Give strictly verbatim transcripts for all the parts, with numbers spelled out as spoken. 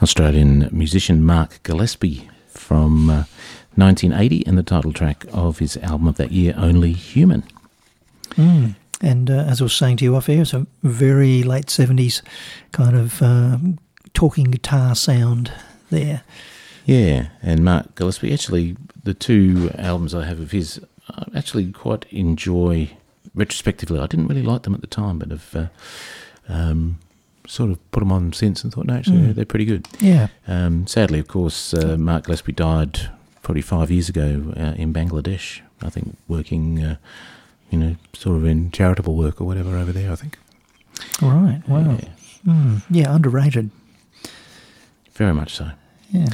Australian musician Mark Gillespie from uh, nineteen eighty, and the title track of his album of that year, Only Human. Mm. And uh, as I was saying to you off air, it's a very late seventies kind of uh, talking guitar sound there. Yeah, and Mark Gillespie, actually, the two albums I have of his, I actually quite enjoy retrospectively. I didn't really like them at the time, but have uh, um, sort of put them on since and thought, no, actually, mm. they're pretty good. Yeah. Um, sadly, of course, uh, Mark Gillespie died probably five years ago uh, in Bangladesh, I think, working... Uh, you know, sort of in charitable work or whatever over there, I think. All right, wow. Yeah, mm, yeah underrated. Very much so. Yeah.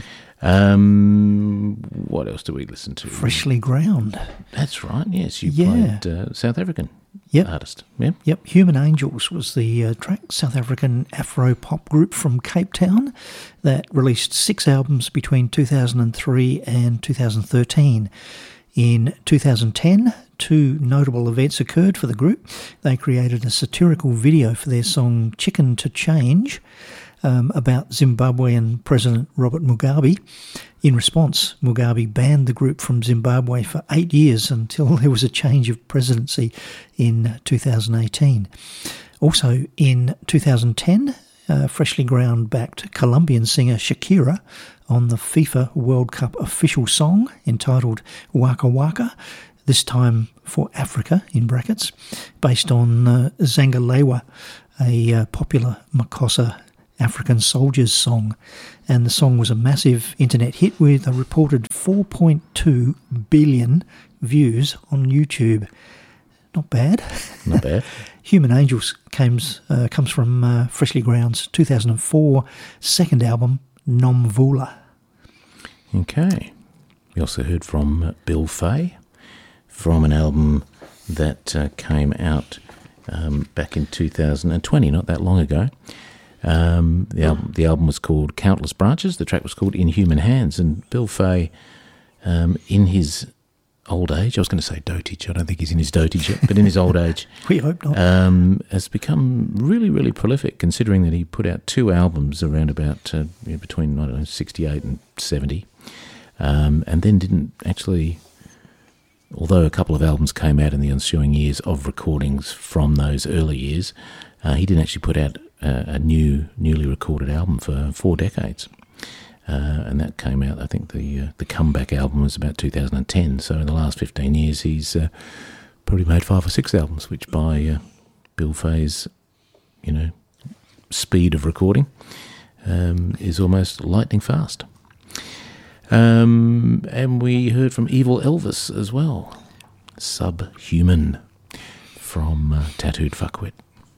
Um, what else do we listen to? Freshly Ground. That's right, yes. You yeah. played uh, South African yep. artist. Yep. Yep. Human Angels was the uh, track, South African Afro-pop group from Cape Town that released six albums between two thousand three and two thousand thirteen. In two thousand ten, two notable events occurred for the group. They created a satirical video for their song Chicken to Change um, about Zimbabwean President Robert Mugabe. In response, Mugabe banned the group from Zimbabwe for eight years until there was a change of presidency in two thousand eighteen. Also in two thousand ten, uh, freshly ground-backed Colombian singer Shakira on the FIFA World Cup official song entitled Waka Waka, this time for Africa, in brackets, based on uh, Zangalewa, a uh, popular Makossa African soldiers song. And the song was a massive internet hit with a reported four point two billion views on YouTube. Not bad. Not bad. Human Angels comes, uh, comes from uh, Freshly Ground's two thousand four second album, Nomvula. Okay. We also heard from uh, Bill Fay from an album that uh, came out um, back in two thousand twenty, not that long ago. Um, the, album, the album was called Countless Branches. The track was called In Human Hands. And Bill Fay, um, in his old age, I was going to say dotage, I don't think he's in his dotage yet, but in his old age, we hope not, um, has become really, really prolific, considering that he put out two albums around about uh, you know, between, I don't know, sixty-eight and seventy, um, and then didn't actually, although a couple of albums came out in the ensuing years of recordings from those early years, uh, he didn't actually put out a, a new, newly recorded album for four decades. Uh, and that came out, I think the uh, the comeback album was about two thousand ten, so in the last fifteen years he's uh, probably made five or six albums, which by uh, Bill Fay's, you know, speed of recording um, is almost lightning fast. Um, and we heard from Evil Elvis as well, Subhuman, from uh, Tattooed Fuckwit.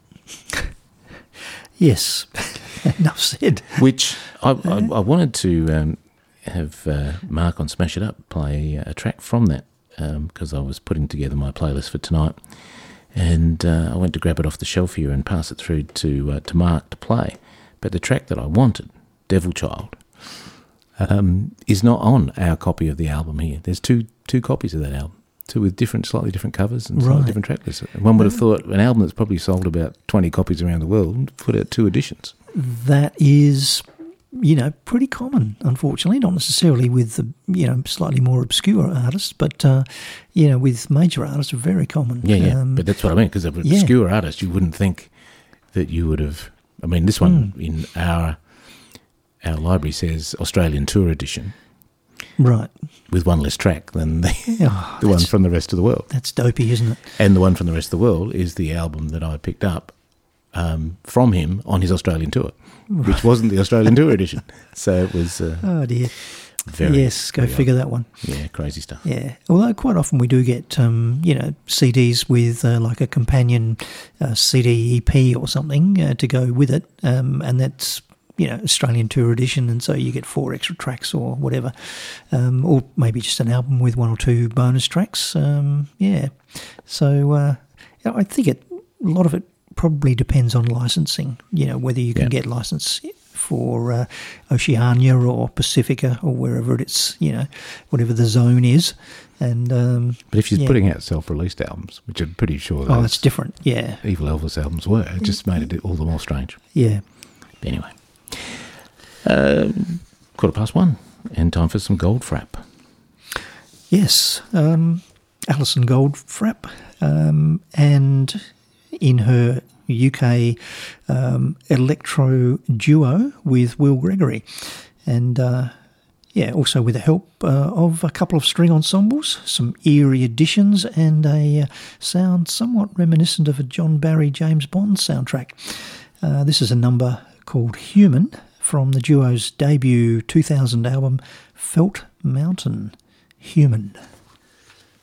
Yes. Enough said. Which I, I, I wanted to um, have uh, Mark on Smash It Up play a track from that because um, I was putting together my playlist for tonight, and uh, I went to grab it off the shelf here and pass it through to uh, to Mark to play. But the track that I wanted, Devil Child, um, is not on our copy of the album here. There's two two copies of that album. Two with different, slightly different covers and slightly right. different track lists. One would have thought an album that's probably sold about twenty copies around the world put out two editions. That is, you know, pretty common, unfortunately. Not necessarily with the, you know, slightly more obscure artists, but, uh, you know, with major artists, very common. Yeah, yeah, um, but that's what I mean, because of an obscure yeah. artist, you wouldn't think that you would have... I mean, this one mm. in our our library says Australian Tour Edition. Right. With one less track than the, oh, the one from the rest of the world. That's dopey, isn't it? And the one from the rest of the world is the album that I picked up um, from him on his Australian tour, right. which wasn't the Australian Tour Edition. So it was... Uh, oh, dear. Very, yes, go very figure odd. that one. Yeah, crazy stuff. Yeah, although quite often we do get, um, you know, C Ds with uh, like a companion uh, C D E P or something uh, to go with it, um, and that's, you know, Australian Tour Edition, and so you get four extra tracks or whatever, um, or maybe just an album with one or two bonus tracks. Um, yeah, so uh, I think it a lot of it probably depends on licensing. You know, whether you can yeah. get license for uh, Oceania or Pacifica or wherever it's, you know, whatever the zone is. And um, but if she's yeah. putting out self-released albums, which I'm pretty sure oh, that's different. Yeah, Evil Elvis albums were, it just made it all the more strange. Yeah. But anyway, Uh, quarter past one, and time for some Goldfrapp. Yes, um, Alison Goldfrapp, um, and in her U K um, electro duo with Will Gregory, and uh, yeah, also with the help uh, of a couple of string ensembles, some eerie additions, and a uh, sound somewhat reminiscent of a John Barry James Bond soundtrack. Uh, this is a number called Human from the duo's debut two thousand album Felt Mountain. Human.